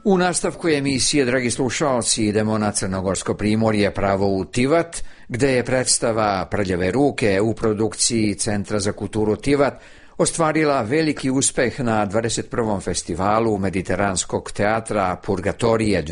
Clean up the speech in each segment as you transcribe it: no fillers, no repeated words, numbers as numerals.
U nastavku emisije, dragi slušalci, idemo na Crnogorsko primorje, pravo u Tivat, gde je predstava Prljave ruke u produkciji Centra za kulturu Tivat ostvarila veliki uspeh na 21. festivalu Mediteranskog teatra Purgatorije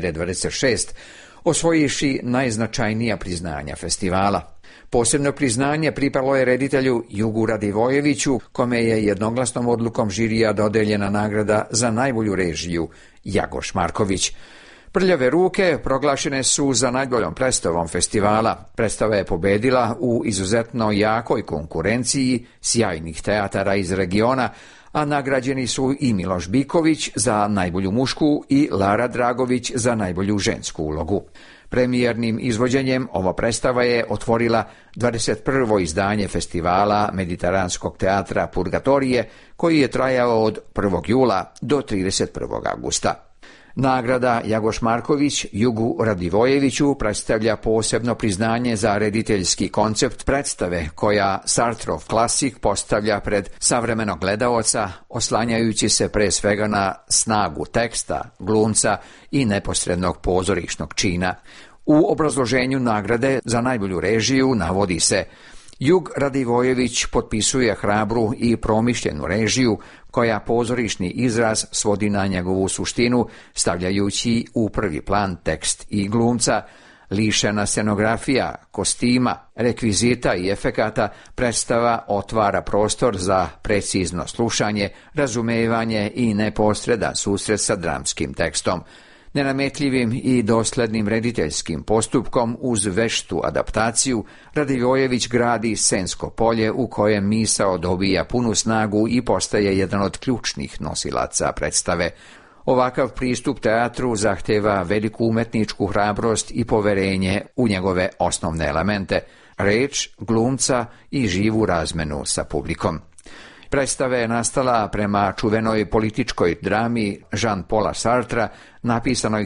2026, osvojivši najznačajnija priznanja festivala. Posebno priznanje pripalo je reditelju Jugu Radivojeviću, kome je jednoglasnom odlukom žirija dodeljena nagrada za najbolju režiju Jagoš Marković. Prljave ruke proglašene su za najboljom predstavom festivala. Predstava je pobedila u izuzetno jakoj konkurenciji sjajnih teatara iz regiona, a nagrađeni su i Miloš Biković za najbolju mušku i Lara Dragović za najbolju žensku ulogu. Premijernim izvođenjem ova predstava je otvorila 21. izdanje festivala Mediteranskog teatra Purgatorije, koji je trajao od 1. jula do 31. augusta. Nagrada Jagoš Marković Jugu Radivojeviću predstavlja posebno priznanje za rediteljski koncept predstave, koja Sartrov klasik postavlja pred savremenog gledaoca, oslanjajući se pre svega na snagu teksta, glumca i neposrednog pozorišnog čina. U obrazloženju nagrade za najbolju režiju navodi se: Jug Radivojević potpisuje hrabru i promišljenu režiju, koja pozorišni izraz svodi na njegovu suštinu, stavljajući u prvi plan tekst i glumca. Lišena scenografija, kostima, rekvizita i efekata, predstava otvara prostor za precizno slušanje, razumevanje i neposredan susret sa dramskim tekstom. Nenametljivim i doslednim rediteljskim postupkom uz veštu adaptaciju, Radivojević gradi scensko polje u kojem misao dobija punu snagu i postaje jedan od ključnih nosilaca predstave. Ovakav pristup teatru zahteva veliku umetničku hrabrost i poverenje u njegove osnovne elemente, reč, glumca i živu razmenu sa publikom. Predstava je nastala prema čuvenoj političkoj drami Jean-Paula Sartra, napisanoj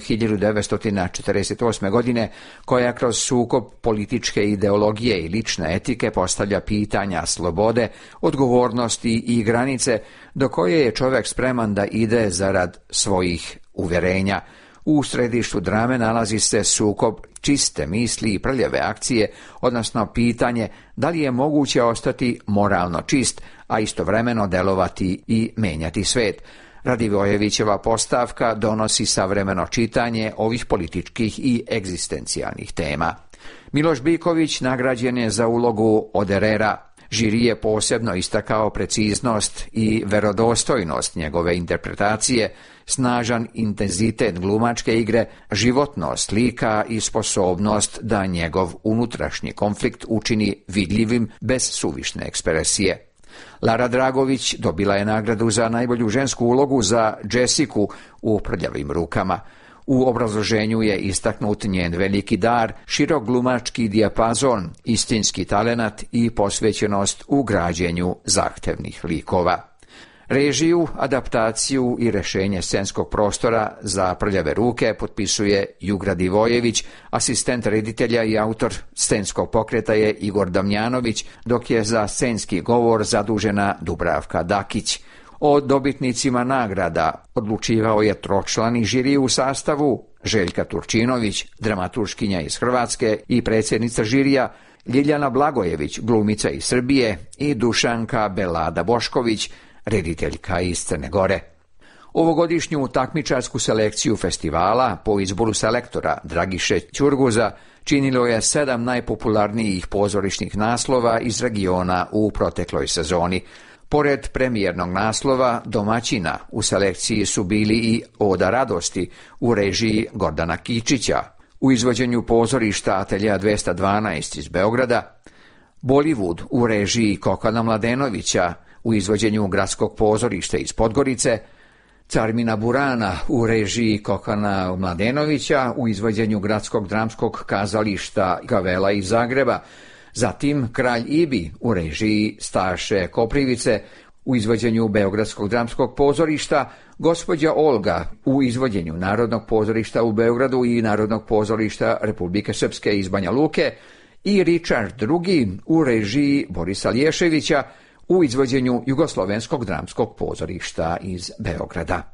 1948. godine, koja kroz sukob političke ideologije i lične etike postavlja pitanja slobode, odgovornosti i granice do koje je čovjek spreman da ide zarad svojih uverenja. U središtu drame nalazi se sukob čiste misli i prljave akcije, odnosno pitanje da li je moguće ostati moralno čist, a istovremeno delovati i menjati svet. Radivojevićeva postavka donosi savremeno čitanje ovih političkih i egzistencijalnih tema. Miloš Biković nagrađen je za ulogu Oderera. Žiri je posebno istakao preciznost i verodostojnost njegove interpretacije, snažan intenzitet glumačke igre, životnost lika i sposobnost da njegov unutrašnji konflikt učini vidljivim bez suvišne ekspresije. Lara Dragović dobila je nagradu za najbolju žensku ulogu za Jessiku u Prljavim rukama. U obrazloženju je istaknut njen veliki dar, širok glumački dijapazon, istinski talenat i posvećenost u građenju zahtevnih likova. Režiju, adaptaciju i rešenje scenskog prostora za Prljave ruke potpisuje Jug Radivojević, asistent reditelja i autor scenskog pokreta je Igor Damjanović, dok je za scenski govor zadužena Dubravka Dakić. O dobitnicima nagrada odlučivao je tročlani žiri u sastavu: Željka Turčinović, dramaturškinja iz Hrvatske i predsjednica žirija, Ljiljana Blagojević, glumica iz Srbije, i Dušanka Belada Bošković, rediteljka iz Crne Gore. Ovogodišnju takmičarsku selekciju festivala po izboru selektora Dragiše Ćurguza činilo je 7 najpopularnijih pozorišnih naslova iz regiona u protekloj sezoni. Pored premijernog naslova domaćina u selekciji su bili i Oda radosti u režiji Gordana Kičića, u izvođenju pozorišta Atelja 212 iz Beograda, Bollywood u režiji Kokana Mladenovića, u izvođenju Gradskog pozorišta iz Podgorice, Carmina Burana u režiji Kokana Mladenovića, u izvođenju Gradskog dramskog kazališta Gavela iz Zagreba, zatim Kralj Ibi u režiji Staše Koprivice, u izvođenju Beogradskog dramskog pozorišta, Gospođa Olga u izvođenju Narodnog pozorišta u Beogradu i Narodnog pozorišta Republike Srpske iz Banja Luke, i Richard II u režiji Borisa Lješevića u izvođenju Jugoslovenskog dramskog pozorišta iz Beograda.